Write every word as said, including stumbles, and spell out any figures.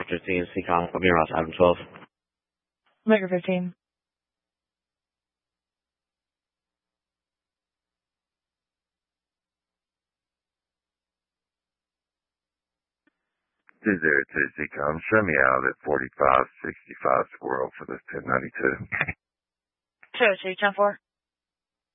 fifteen, C COM, I'll be around Item twelve. Micro fifteen. two zero two C COM, show me out at forty-five sixty-five Squirrel for this ten ninety-two. two oh two, ten four.